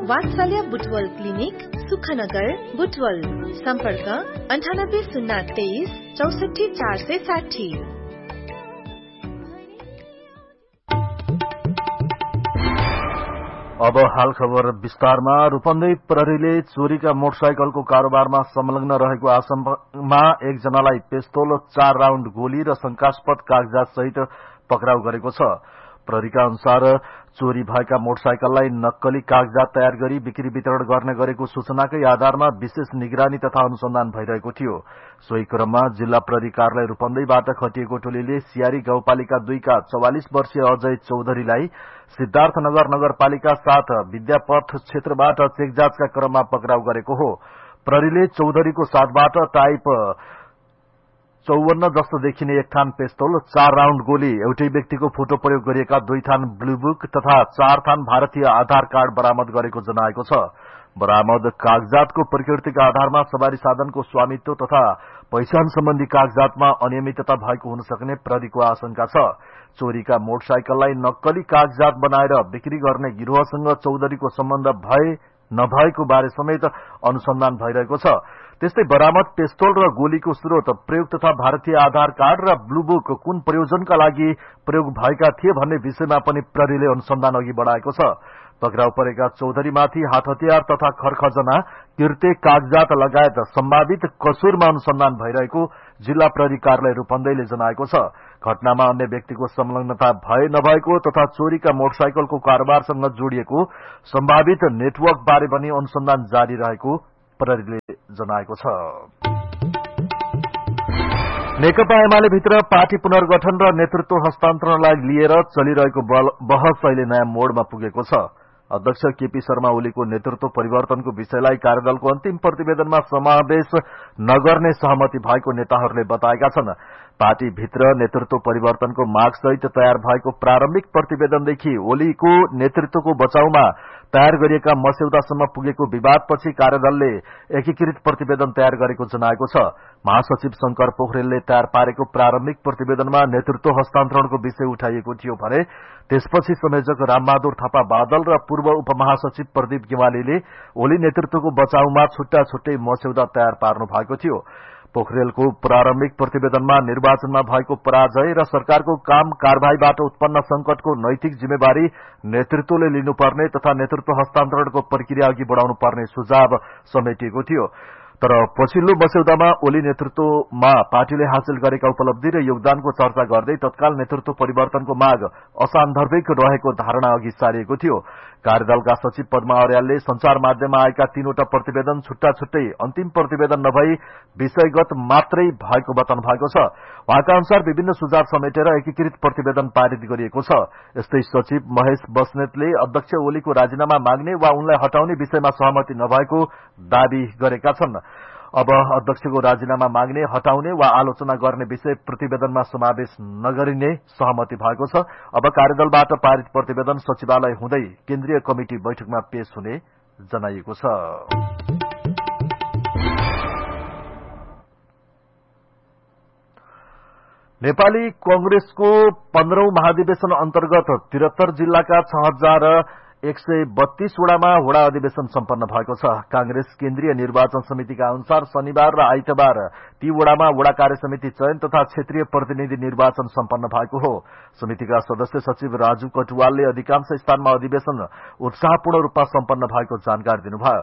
वात्सल्य बुटवल क्लिनिक सुखनगर बुटवल। सम्पर्क 9803 64 460। अब हाल खबर विस्तारमा। रूपन्देही प्रहरीले चोरीका मोटरसाइकलको कारोबारमा संलग्न रहेको आशंकामा एकजनालाई पेस्तोल, 4 राउण्ड गोली र शंकास्पद कागजात सहित पक्राउ गरेको छ। प्रहरीका अनुसार चोरी भएका मोटरसाइकललाई नक्कली कागजात तयार गरी बिक्री वितरण गर्ने गरेको सूचनाकै आधारमा विशेष निगरानी तथा अनुसन्धान भइरहेको थियो। सोही क्रममा जिल्ला प्रहरी कार्यालय रूपन्देहीबाट खटिएको टोलीले सियारी गाउँपालिका 2 का 44 वर्षीय अजय चौधरीलाई सिद्धार्थनगर नगरपालिका 7 विद्यापथ क्षेत्रबाट चेक जाँचका क्रममा पक्राउ गरेको हो। प्रहरीले चौधरीको साथबाट टाइप 54 जस्तो देखिने 1 थान पेस्तोल, 4 राउण्ड गोली, एउटै व्यक्तिको फोटो प्रयोग गरिएका 2 थान ब्लू बुक तथा 4 थान भारतीय आधार कार्ड बरामद गरेको जनाएको छ। बरामद कागजातको प्रकृतिका आधारमा सवारी साधनको स्वामित्व तथा पहिचान सम्बन्धी कागजातमा अनियमितता भएको हुन सक्ने प्रहरीको आशंका छ। चोरीका मोटरसाइकललाई नक्कली कागजात बनाएर बिक्री गर्ने गिरोहसँग चौधरीको सम्बन्ध भए नभएको बारे समेत अनुसन्धान भइरहेको छ। त्यस्तै बरामद पेस्तोल र गोलीको स्रोत, प्रयोग तथा भारतीय आधार कार्ड र ब्लू बुक कुन प्रयोजनका लागि प्रयोग भएका थिए भन्ने विषयमा पनि प्रहरीले अनुसन्धान अघि बढ़ाएको छ। पक्राउ परेका चौधरीमाथि हात हतियार तथा खरखजना, किर्ते, कागजात लगायत सम्भावित कसुरमा अनुसन्धान भइरहेको जिल्ला प्रहरी कार्यालय रूपन्देहीले जनाएको छ। घटनामा अन्य व्यक्तिको संलग्नता भए नभएको तथा चोरीका मोटरसाइकलको कारोबारसँग जोडिएको सम्भावित नेटवर्क बारे पनि अनुसन्धान जारी रहेको प्रहरीले जनाएको छ। नेकपा एमाले भित्र पार्टी पुनर्गठन र नेतृत्व हस्तान्तरणलाई लिएर चलिरहेको बहस अहिले नयाँ मोडमा पुगेको छ। अध्यक्ष केपी शर्मा ओलीको नेतृत्व परिवर्तनको विषयलाई कार्यदलको अन्तिम प्रतिवेदनमा समावेश नगर्ने सहमति भएको नेताहरूले बताएका छन्। पार्टी भित्र नेतृत्व परिवर्तनको मागसहित तयार भएको प्रारम्भिक प्रतिवेदनदेखि ओलीको नेतृत्वको बचाउमा तयार गरिएका मस्यौदासम्म पुगेको विवादपछि कार्यदलले एकीकृत प्रतिवेदन तयार गरेको जनाएको छ। महासचिव शंकर पोखरेलले तयार पारेको प्रारम्भिक प्रतिवेदनमा नेतृत्व हस्तान्तरणको विषय उठाइएको थियो भने त्यसपछि संयोजक रामबहादुर थापा बादल र पूर्व उपमहासचिव प्रदीप गेवालीले ओली नेतृत्वको बचाउमा छुट्टा छुट्टै मस्यौदा तयार पार्नु भएको थियो। पोखरेलको प्रारम्भिक प्रतिवेदनमा निर्वाचनमा भएको पराजय र सरकारको काम कारबाहीबाट उत्पन्न संकटको नैतिक जिम्मेवारी नेतृत्वले लिनुपर्ने तथा नेतृत्व हस्तान्तरणको प्रक्रिया अघि बढ़ाउनु पर्ने सुझाव समेटिएको थियो। तर पछिल्लो मस्यौदामा ओली नेतृत्वमा पार्टीले हासिल गरेका उपलब्धि र योगदानको चर्चा गर्दै तत्काल नेतृत्व परिवर्तनको माग असान्दर्भिक रहेको धारणा अघि सारिएको थियो। कार्यदलका सचिव पद्मा अर्यालले संचार माध्यममा आएका 3वटा प्रतिवेदन छुट्टा छुट्टै अन्तिम प्रतिवेदन नभई विषयगत मात्रै भएको बताउनु भएको छ। उहाँका अनुसार विभिन्न सुझाव समेटेर एकीकृत प्रतिवेदन पारित गरिएको छ। यस्तै सचिव महेश बस्नेतले अध्यक्ष ओलीको राजीनामा माग्ने वा उनलाई हटाउने विषयमा सहमति नभएको दावी गरेका छन्। अब अध्यक्षको राजीनामा माग्ने, हटाउने वा आलोचना गर्ने विषय प्रतिवेदनमा समावेश नगरिने सहमति भएको छ। अब कार्यदलबाट पारित प्रतिवेदन सचिवालय हुँदै केन्द्रीय कमिटी बैठकमा पेश हुने जनाइएको छ। नेपाली कांग्रेसको 15औं महाधिवेशन अन्तर्गत 73 जिल्लाका 6132 वडामा वडा अधिवेशन सम्पन्न भएको छ। कांग्रेस केन्द्रीय निर्वाचन समितिका अनुसार शनिबार र आइतबार ती वडामा वडा कार्य समिति चयन तथा क्षेत्रीय प्रतिनिधि निर्वाचन सम्पन्न भएको हो। समितिका सदस्य सचिव राजु कटुवालले अधिकांश स्थानमा अधिवेशन उत्साहपूर्ण रूपमा सम्पन्न भएको जानकारी दिनुभयो।